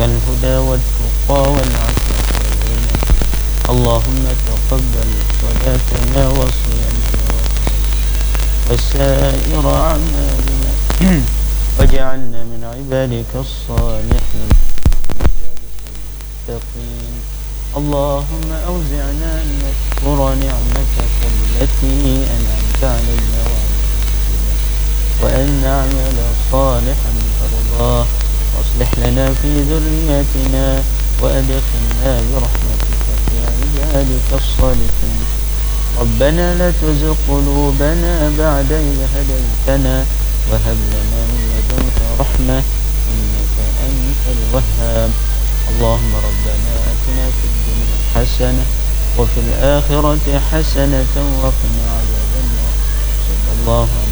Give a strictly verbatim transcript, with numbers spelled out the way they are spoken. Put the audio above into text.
الهدى والتقى والعفاف والغنى. اللهم تقبل صلاتنا وصيامنا وسائر أعمالنا واجعلنا من عبادك الصالحين المتقين. اللهم أوزعنا أن نشكر نعمتك التي أنعمت علينا وعلى وأن نعمل صالحا ترضاه، واصلح لنا في ذريتنا وأدخلنا برحمتك في عبادك الصالحين. ربنا لا تزغ قلوبنا بعد إذ هديتنا وهب لنا من لدنك رحمة إنك أنت الوهاب. اللهم ربنا آتنا في الدنيا حسنة وفي الآخرة حسنة وقنا عذاب النار. صلى الله